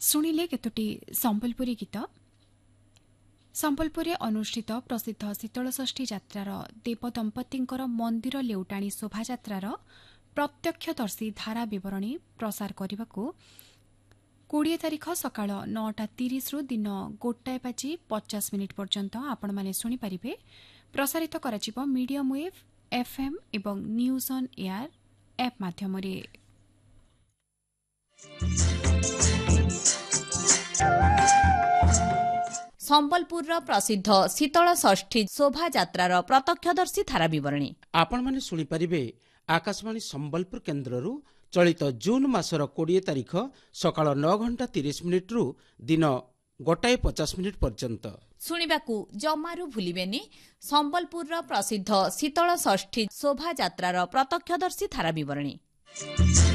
शुणिले केतोटी संबलपुरी गीत संबलपुर अनुष्ठित प्रसिद्ध शीतलषष्ठी यात्रार देवदंपतिंकर मंदिर लेउटाणी शोभायात्रार प्रत्यक्षदर्शी धारा विवरणी प्रसार करने 20 तारिख सकाळ 9:30 रु दिन 1:50 पर्यंत आपण माने सुनी परिबे। प्रसारित कराजिबो मीडियम वेव एफएम एवं न्यूज ऑन एयर ऐप माध्यम रे। संबलपुर प्रसिद्ध शीतल षष्ठी शोभा यात्रार प्रत्यक्षदर्शी धारा विवरणी आपण माने सुनी परिबे। आकाशवाणी संबलपुर केन्द्ररू चलित जून मासर 20 तारिख सकाळ 9:30 रु दिन 1:50 पर्यंत शुणिबाकू जमारू भूलिबेनी। संबलपुर प्रसिद्ध शीतल षष्ठी शोभा यात्रार प्रत्यक्षदर्शी धारा विवरणी।